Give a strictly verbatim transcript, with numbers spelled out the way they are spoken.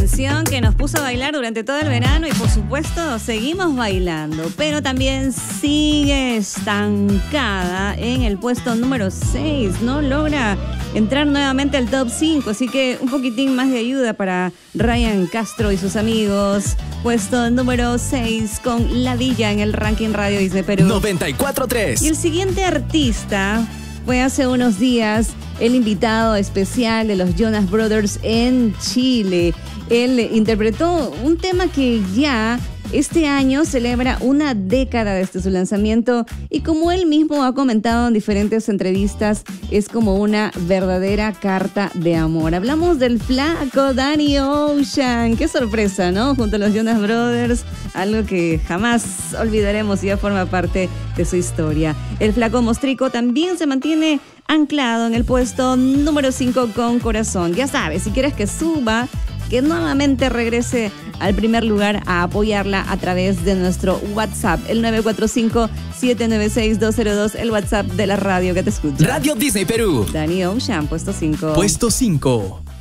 canción que nos puso a bailar durante todo el verano y por supuesto seguimos bailando, pero también sigue estancada en el puesto número seis, no logra entrar nuevamente al top cinco, así que un poquitín más de ayuda para Ryan Castro y sus amigos. Puesto número seis con Ladilla en el ranking Radio Disney Perú. noventa y cuatro punto tres. Y el siguiente artista fue hace unos días el invitado especial de los Jonas Brothers en Chile. Él interpretó un tema que ya este año celebra una década desde su lanzamiento y como él mismo ha comentado en diferentes entrevistas, es como una verdadera carta de amor. Hablamos del flaco Danny Ocean. Qué sorpresa, ¿no? Junto a los Jonas Brothers, algo que jamás olvidaremos y ya forma parte de su historia. El flaco mostrico también se mantiene anclado en el puesto número cinco con Corazón. Ya sabes, si quieres que suba, que nuevamente regrese al primer lugar, a apoyarla a través de nuestro WhatsApp, el nueve cuatro cinco, siete nueve seis, dos cero dos, el WhatsApp de la radio que te escucha. Radio Disney Perú. Danny Ocean, puesto cinco. Puesto cinco.